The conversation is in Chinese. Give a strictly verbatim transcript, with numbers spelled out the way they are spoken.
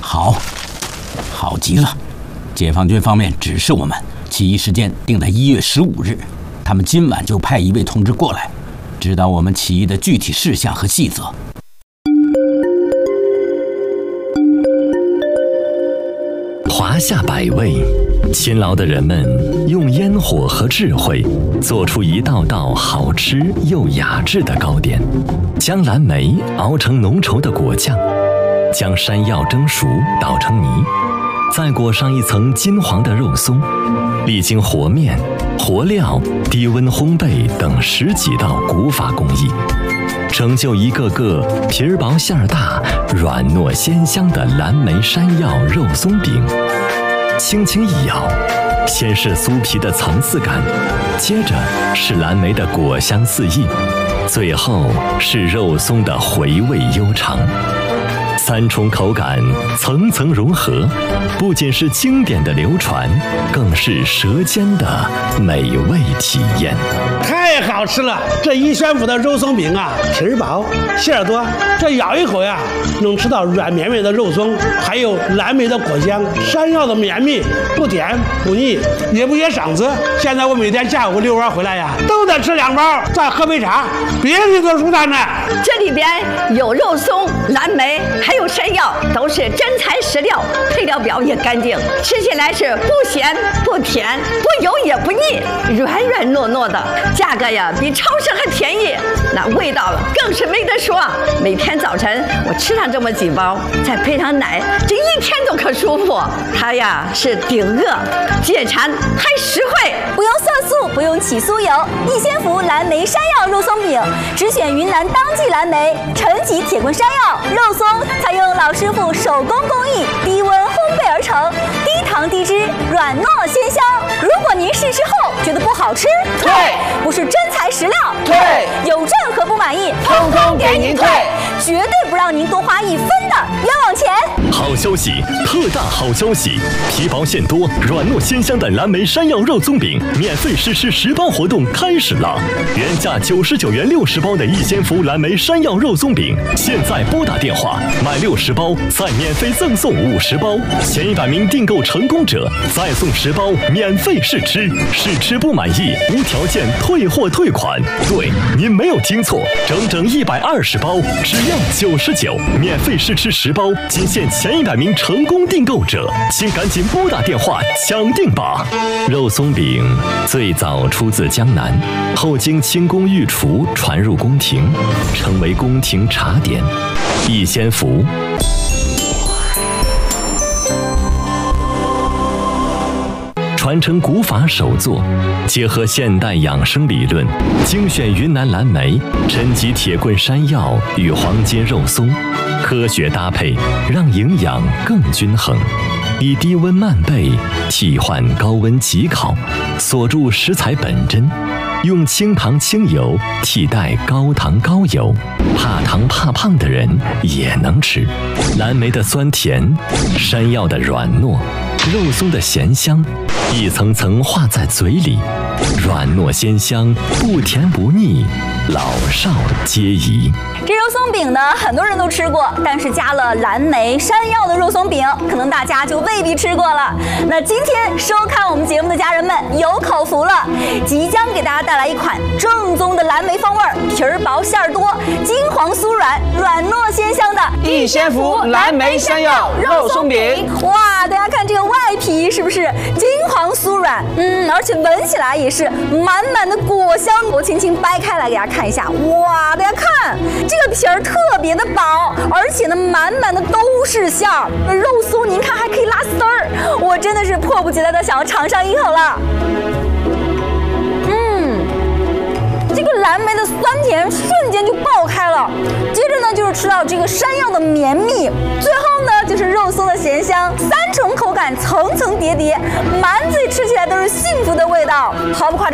好，好极了！解放军方面指示我们，起义时间定在一月十五日，他们今晚就派一位同志过来，指导我们起义的具体事项和细则。 华夏百味，勤劳的人们用烟火和智慧做出一道道好吃又雅致的糕点，将蓝莓熬成浓稠的果酱，将山药蒸熟捣成泥，再裹上一层金黄的肉松，历经和面、和料、低温烘焙等十几道古法工艺，成就一个个皮儿薄馅儿大、软糯鲜香的蓝莓山药肉松饼。轻轻一咬，先是酥皮的层次感，接着是蓝莓的果香四溢，最后是肉松的回味悠长。三重口感层层融合，不仅是经典的流传，更是舌尖的美味体验。 太好吃了！这一宣府的肉松饼啊，皮儿薄，馅儿多，这咬一口呀，能吃到软绵绵的肉松，还有蓝莓的果香，山药的绵密，不甜不腻，也不噎嗓子。现在我每天下午遛弯回来呀，都得吃两包，再喝杯茶，别提多舒坦了。 这里边有肉松、蓝莓，还有山药，都是真材实料，配料表也干净，吃起来是不咸不甜，不油也不腻，软软糯糯的，价格呀比超市还便宜，那味道更是没得说。每天早晨我吃上这么几包，再配上奶，这一天都可舒服。它呀是顶饿、解馋，还实惠， 不用色素，不用起酥油。逸仙福蓝莓山药肉松饼，只选云南当季蓝莓、陈皮铁棍山药肉松，采用老师傅手工工艺，低温烘焙而成，低糖低脂，软糯鲜香。如果您试吃后觉得不好吃， 退， 不是真材实料， 退， 有任何不满意， 通通给您退， 绝对不让您多花一分的冤枉钱。 好消息，特大好消息！皮薄馅多、软糯鲜香的蓝莓山药肉松饼免费试吃十包活动开始了！原价九十九元六十包的逸仙福蓝莓山药肉松饼，现在拨打电话买六十包，再免费赠送五十包，前一百名订购成功者再送十包免费试吃，试吃不满意无条件退货退款。对，您没有听错，整整一百二十包，只要九十九，免费试吃十包，仅限前一百名成功订购者，请赶紧拨打电话抢订吧！肉松饼最早出自江南，后经清宫御厨传入宫廷，成为宫廷茶点。逸仙福。传承古法手作，结合现代养生理论，精选云南蓝莓、陈皮铁棍山药与黄金肉松，科学搭配，让营养更均衡。以低温慢焙替换高温急烤，锁住食材本真，用清糖清油替代高糖高油，怕糖怕胖的人也能吃。蓝莓的酸甜，山药的软糯，肉松的咸香，一层层化在嘴里，软糯鲜香，不甜不腻，老少皆宜。 这肉松饼呢，很多人都吃过，但是加了蓝莓、山药的肉松饼，可能大家就未必吃过了。那今天收看我们节目的家人们有口福了，即将给大家带来一款正宗的蓝莓风味，皮儿薄馅儿多，金黄酥软，软糯鲜香的逸仙福蓝莓山药肉松饼。 哇，大家看这个外皮是不是金黄酥软？嗯，而且闻起来也是满满的果香。我轻轻掰开来给大家看一下，哇，大家看这个皮儿特别的薄，而且呢满满的都是馅儿，肉松您看还可以拉丝儿，我真的是迫不及待的想要尝上一口了。嗯，这个蓝莓的酸甜瞬间就爆开了，接着呢就是吃到这个山药的绵密，最后呢就是肉松的咸香，三重口感层层叠叠，满嘴吃起来都是幸福的味道，毫不夸张。